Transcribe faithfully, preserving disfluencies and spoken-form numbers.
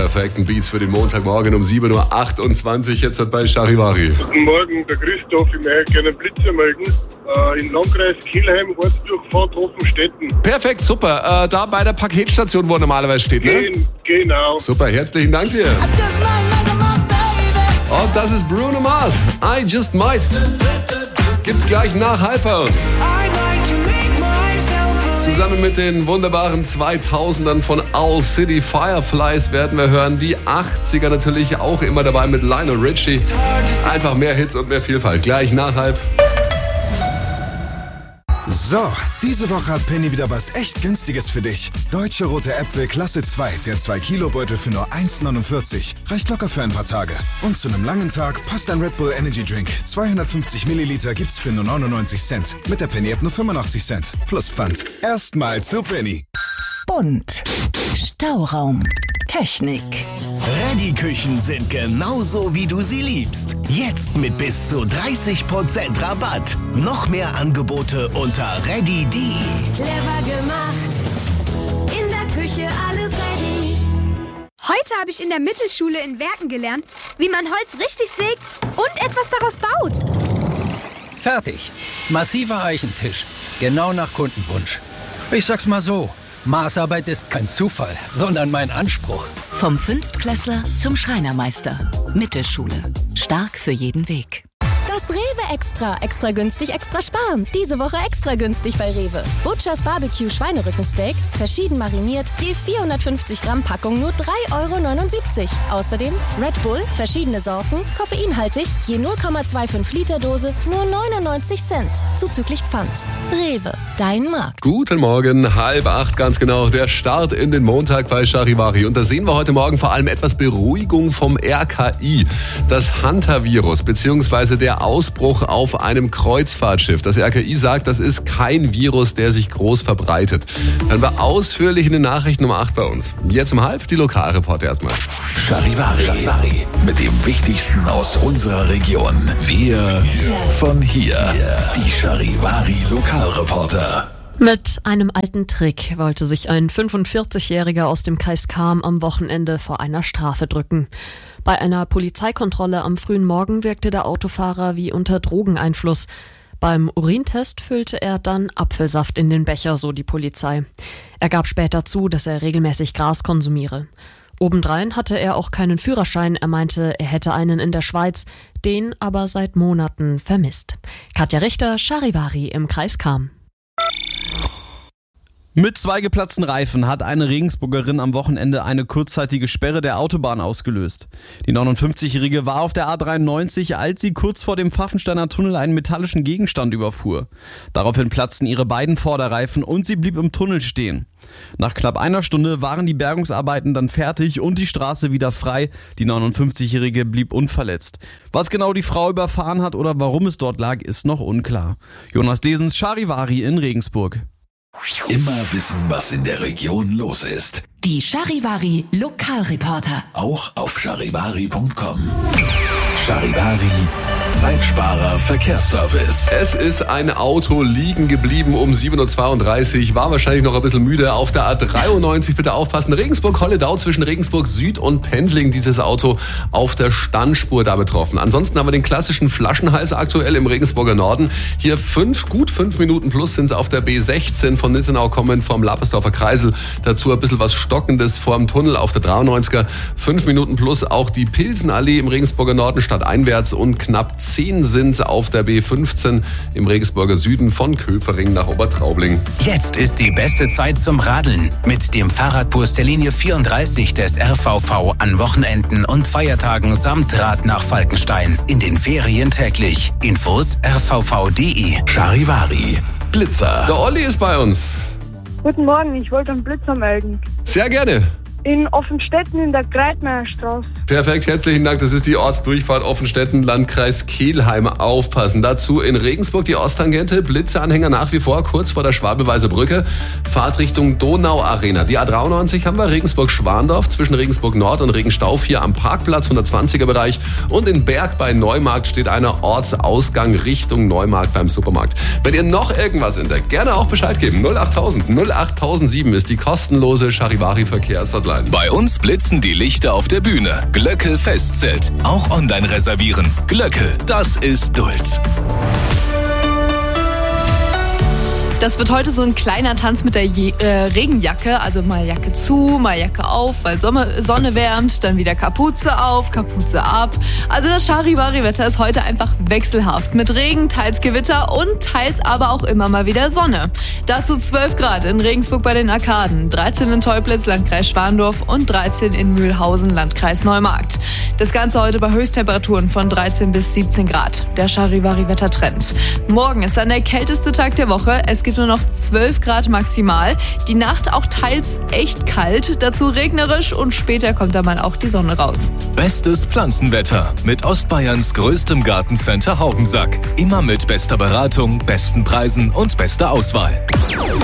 perfekten Beats für den Montagmorgen um sieben Uhr achtundzwanzig. Jetzt hat bei Charivari. Guten Morgen, der Christoph. Ich möchte gerne einen Blitzer melden. Äh, Im Landkreis Kelheim, Ortsdurchfahrt Hoffenstetten. Perfekt, super. Äh, da bei der Paketstation, wo normalerweise steht, ne? Gen- genau. Super, herzlichen Dank dir. Und das ist Bruno Mars. I Just Might. Gibt's gleich nach halb bei uns. Zusammen mit den wunderbaren zweitausendern von Owl City Fireflies werden wir hören. Die achtziger natürlich auch immer dabei mit Lionel Richie. Einfach mehr Hits und mehr Vielfalt. Gleich nach halb. So, diese Woche hat Penny wieder was echt Günstiges für dich. Deutsche rote Äpfel Klasse zwei, der zwei Kilo Beutel für nur eins neunundvierzig. Reicht locker für ein paar Tage. Und zu einem langen Tag passt ein Red Bull Energy Drink. zweihundertfünfzig Milliliter gibt's für nur neunundneunzig Cent. Mit der Penny App nur fünfundachtzig Cent. Plus Pfand. Erstmal zu Penny. Bunt. Stauraum. Technik. Reddy-Küchen sind genauso, wie du sie liebst. Jetzt mit bis zu dreißig Prozent Rabatt. Noch mehr Angebote unter reddy punkt de. Clever gemacht. In der Küche alles ready. Heute habe ich in der Mittelschule in Werken gelernt, wie man Holz richtig sägt und etwas daraus baut. Fertig. Massiver Eichentisch. Genau nach Kundenwunsch. Ich sag's mal so. Maßarbeit ist kein Zufall, sondern mein Anspruch. Vom Fünftklässler zum Schreinermeister. Mittelschule. Stark für jeden Weg. Das Rewe Extra. Extra günstig, extra sparen. Diese Woche extra günstig bei Rewe. Butchers Barbecue Schweinerückensteak. Verschieden mariniert. Je vierhundertfünfzig Gramm Packung nur drei Euro neunundsiebzig. Außerdem Red Bull. Verschiedene Sorten. Koffeinhaltig. Je null Komma fünfundzwanzig Liter Dose. Nur neunundneunzig Cent. Zuzüglich Pfand. Rewe. Dein Markt. Guten Morgen, halb acht ganz genau. Der Start in den Montag bei Charivari. Und da sehen wir heute Morgen vor allem etwas Beruhigung vom R K I. Das Hunter-Virus bzw. der Ausbruch auf einem Kreuzfahrtschiff. Das R K I sagt, das ist kein Virus, der sich groß verbreitet. Hören wir ausführlich in den Nachrichten um acht bei uns. Jetzt um halb die Lokalreporter erstmal. Charivari. Charivari. Mit dem Wichtigsten aus unserer Region. Wir von hier. Die Charivari Lokalreporter. Mit einem alten Trick wollte sich ein fünfundvierzigjähriger aus dem Kreis Cham am Wochenende vor einer Strafe drücken. Bei einer Polizeikontrolle am frühen Morgen wirkte der Autofahrer wie unter Drogeneinfluss. Beim Urintest füllte er dann Apfelsaft in den Becher, so die Polizei. Er gab später zu, dass er regelmäßig Gras konsumiere. Obendrein hatte er auch keinen Führerschein. Er meinte, er hätte einen in der Schweiz, den aber seit Monaten vermisst. Katja Richter, Charivari im Kreis Cham. Mit zwei geplatzten Reifen hat eine Regensburgerin am Wochenende eine kurzzeitige Sperre der Autobahn ausgelöst. Die neunundfünfzigjährige war auf der A dreiundneunzig, als sie kurz vor dem Pfaffensteiner Tunnel einen metallischen Gegenstand überfuhr. Daraufhin platzten ihre beiden Vorderreifen und sie blieb im Tunnel stehen. Nach knapp einer Stunde waren die Bergungsarbeiten dann fertig und die Straße wieder frei. Die neunundfünfzigjährige blieb unverletzt. Was genau die Frau überfahren hat oder warum es dort lag, ist noch unklar. Jonas Desens, Charivari in Regensburg. Immer wissen, was in der Region los ist. Die Charivari Lokalreporter. Auch auf charivari punkt com. Charivari, Zeitsparer Verkehrsservice. Es ist ein Auto liegen geblieben um sieben Uhr zweiunddreißig, war wahrscheinlich noch ein bisschen müde auf der A dreiundneunzig. Bitte aufpassen, Regensburg-Holledau zwischen Regensburg Süd und Pendling, dieses Auto auf der Standspur da betroffen. Ansonsten haben wir den klassischen Flaschenhals aktuell im Regensburger Norden. Hier fünf, gut fünf Minuten plus sind es auf der B sechzehn von Nittenau kommend vom Lappersdorfer Kreisel. Dazu ein bisschen was Stockendes vorm Tunnel auf der dreiundneunziger. Fünf Minuten plus auch die Pilsenallee im Regensburger Norden stadteinwärts und knapp zehn sind auf der B fünfzehn im Regensburger Süden von Köfering nach Obertraubling. Jetzt ist die beste Zeit zum Radeln mit dem Fahrradbus der Linie vierunddreißig des R V V an Wochenenden und Feiertagen samt Rad nach Falkenstein. In den Ferien täglich. Infos r v v punkt d e. Charivari. Blitzer. Der Olli ist bei uns. Guten Morgen, ich wollte einen Blitzer melden. Sehr gerne. In Offenstetten in der Greitmeierstraße. Perfekt, herzlichen Dank. Das ist die Ortsdurchfahrt Offenstetten, Landkreis Kelheim. Aufpassen. Dazu in Regensburg die Osttangente, Blitzeanhänger nach wie vor kurz vor der Schwabelweiser Brücke. Fahrtrichtung Donau-Arena. Die A dreiundneunzig haben wir Regensburg-Schwandorf zwischen Regensburg Nord und Regenstauf hier am Parkplatz, hundertzwanziger Bereich. Und in Berg bei Neumarkt steht einer Ortsausgang Richtung Neumarkt beim Supermarkt. Wenn ihr noch irgendwas entdeckt, gerne auch Bescheid geben. null achttausend null achttausendsieben ist die kostenlose Charivari Verkehrshotline. sein. Bei uns blitzen die Lichter auf der Bühne. Glöckl Festzelt. Auch online reservieren. Glöckl, das ist Duld. Das wird heute so ein kleiner Tanz mit der Je- äh, Regenjacke, also mal Jacke zu, mal Jacke auf, weil Sonne, Sonne wärmt, dann wieder Kapuze auf, Kapuze ab. Also das Charivari-Wetter ist heute einfach wechselhaft mit Regen, teils Gewitter und teils aber auch immer mal wieder Sonne. Dazu zwölf Grad in Regensburg bei den Arkaden, dreizehn in Teublitz, Landkreis Schwandorf und dreizehn in Mühlhausen, Landkreis Neumarkt. Das Ganze heute bei Höchsttemperaturen von dreizehn bis siebzehn Grad. Der Charivari-Wettertrend. Morgen ist dann der kälteste Tag der Woche. Es gibt nur noch zwölf Grad maximal. Die Nacht auch teils echt kalt, dazu regnerisch und später kommt dann mal auch die Sonne raus. Bestes Pflanzenwetter mit Ostbayerns größtem Gartencenter Haubensack. Immer mit bester Beratung, besten Preisen und bester Auswahl.